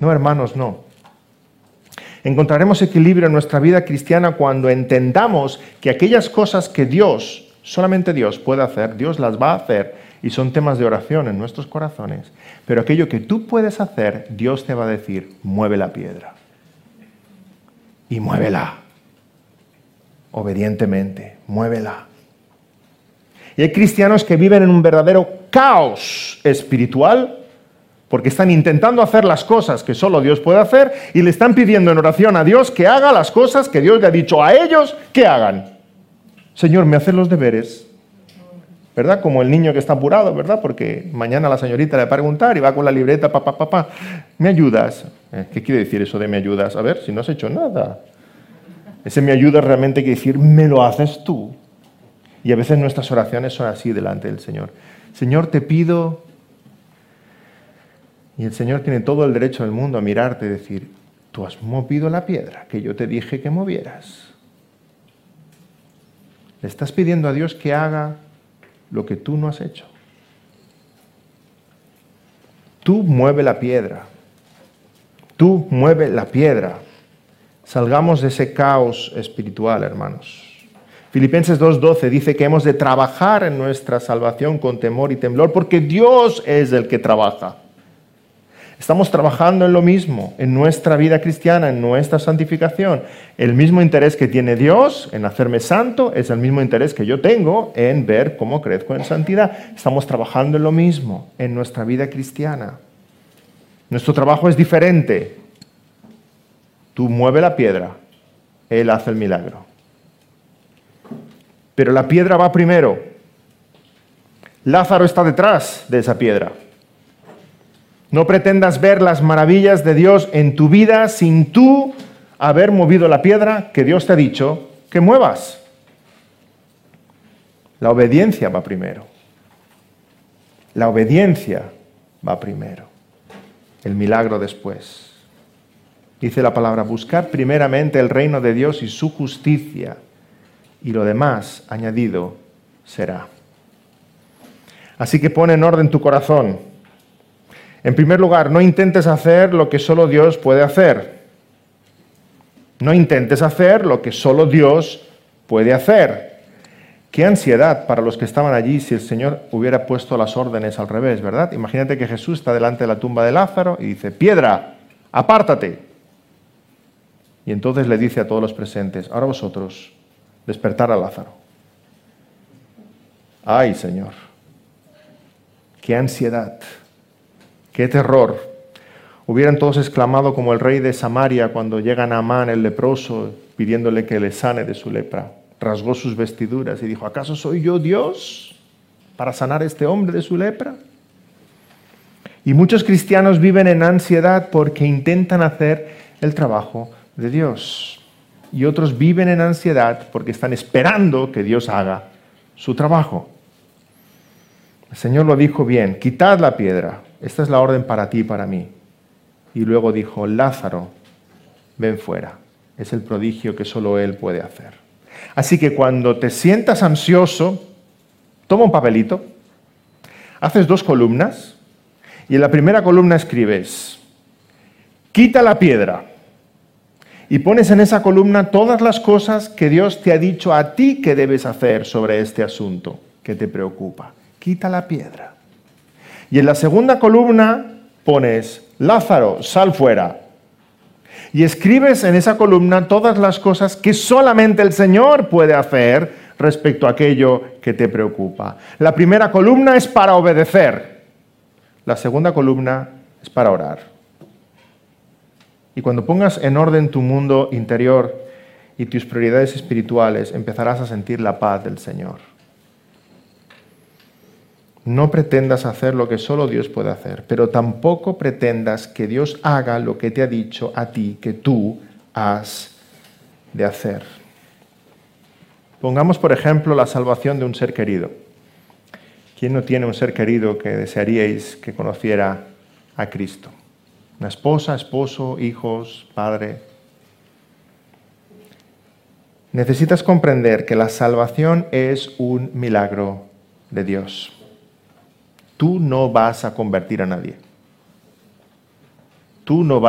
No, hermanos, no. Encontraremos equilibrio en nuestra vida cristiana cuando entendamos que aquellas cosas que Dios, solamente Dios puede hacer, Dios las va a hacer y son temas de oración en nuestros corazones. Pero aquello que tú puedes hacer, Dios te va a decir, mueve la piedra. Y muévela. Obedientemente, muévela. Y hay cristianos que viven en un verdadero caos espiritual porque están intentando hacer las cosas que solo Dios puede hacer y le están pidiendo en oración a Dios que haga las cosas que Dios le ha dicho a ellos que hagan. Señor, ¿me haces los deberes? ¿Verdad? Como el niño que está apurado, ¿verdad? Porque mañana la señorita le va a preguntar y va con la libreta, papá, ¿me ayudas? ¿Qué quiere decir eso de me ayudas? A ver, si no has hecho nada. Ese me ayudas realmente quiere decir, me lo haces tú. Y a veces nuestras oraciones son así delante del Señor. Señor, te pido... Y el Señor tiene todo el derecho del mundo a mirarte y decir, tú has movido la piedra que yo te dije que movieras. Le estás pidiendo a Dios que haga lo que tú no has hecho. Tú mueve la piedra. Tú mueve la piedra. Salgamos de ese caos espiritual, hermanos. Filipenses 2:12 dice que hemos de trabajar en nuestra salvación con temor y temblor porque Dios es el que trabaja. Estamos trabajando en lo mismo, en nuestra vida cristiana, en nuestra santificación. El mismo interés que tiene Dios en hacerme santo es el mismo interés que yo tengo en ver cómo crezco en santidad. Estamos trabajando en lo mismo, en nuestra vida cristiana. Nuestro trabajo es diferente. Tú mueve la piedra, Él hace el milagro. Pero la piedra va primero. Lázaro está detrás de esa piedra. No pretendas ver las maravillas de Dios en tu vida sin tú haber movido la piedra que Dios te ha dicho que muevas. La obediencia va primero. La obediencia va primero. El milagro después. Dice la palabra, buscad primeramente el reino de Dios y su justicia, y lo demás añadido será. Así que pon en orden tu corazón. En primer lugar, no intentes hacer lo que solo Dios puede hacer. No intentes hacer lo que solo Dios puede hacer. Qué ansiedad para los que estaban allí si el Señor hubiera puesto las órdenes al revés, ¿verdad? Imagínate que Jesús está delante de la tumba de Lázaro y dice, piedra, apártate. Y entonces le dice a todos los presentes, ahora vosotros, despertar a Lázaro. ¡Ay, Señor! ¡Qué ansiedad! ¡Qué terror! Hubieran todos exclamado como el rey de Samaria cuando llega Naamán el leproso pidiéndole que le sane de su lepra. Rasgó sus vestiduras y dijo, ¿acaso soy yo Dios para sanar a este hombre de su lepra? Y muchos cristianos viven en ansiedad porque intentan hacer el trabajo de Dios. Y otros viven en ansiedad porque están esperando que Dios haga su trabajo. El Señor lo dijo bien, quitad la piedra. Esta es la orden para ti y para mí. Y luego dijo, Lázaro, ven fuera. Es el prodigio que solo Él puede hacer. Así que cuando te sientas ansioso, toma un papelito, haces 2 columnas y en la primera columna escribes, quita la piedra. Y pones en esa columna todas las cosas que Dios te ha dicho a ti que debes hacer sobre este asunto que te preocupa. Quita la piedra. Y en la segunda columna pones, Lázaro, sal fuera. Y escribes en esa columna todas las cosas que solamente el Señor puede hacer respecto a aquello que te preocupa. La primera columna es para obedecer. La segunda columna es para orar. Y cuando pongas en orden tu mundo interior y tus prioridades espirituales, empezarás a sentir la paz del Señor. No pretendas hacer lo que solo Dios puede hacer, pero tampoco pretendas que Dios haga lo que te ha dicho a ti que tú has de hacer. Pongamos, por ejemplo, la salvación de un ser querido. ¿Quién no tiene un ser querido que desearíais que conociera a Cristo? Una esposa, esposo, hijos, padre. Necesitas comprender que la salvación es un milagro de Dios. Tú no vas a convertir a nadie. Tú no vas